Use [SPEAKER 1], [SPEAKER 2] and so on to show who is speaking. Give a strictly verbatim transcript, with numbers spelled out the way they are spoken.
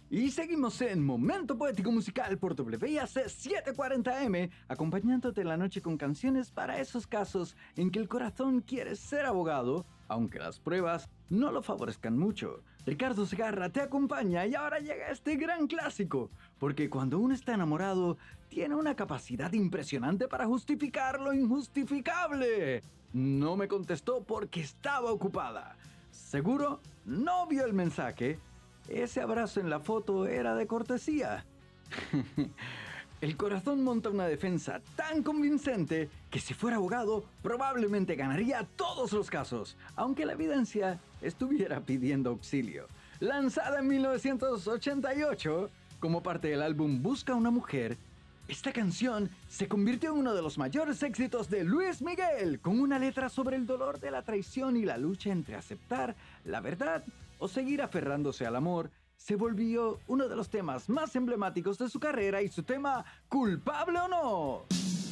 [SPEAKER 1] Y seguimos en Momento Poético Musical por W I A C setecientos cuarenta M, acompañándote la noche con canciones para esos casos en que el corazón quiere ser abogado, aunque las pruebas no lo favorezcan mucho. Ricardo Segarra te acompaña y ahora llega este gran clásico, porque cuando uno está enamorado, tiene una capacidad impresionante para justificar lo injustificable. No me contestó porque estaba ocupada. Seguro no vio el mensaje. Ese abrazo en la foto era de cortesía. El corazón monta una defensa tan convincente que si fuera abogado probablemente ganaría todos los casos, aunque la evidencia estuviera pidiendo auxilio. Lanzada en mil novecientos ochenta y ocho como parte del álbum Busca una mujer, esta canción se convirtió en uno de los mayores éxitos de Luis Miguel, con una letra sobre el dolor de la traición y la lucha entre aceptar la verdad o seguir aferrándose al amor. Se volvió uno de los temas más emblemáticos de su carrera y su tema ¿Culpable o no?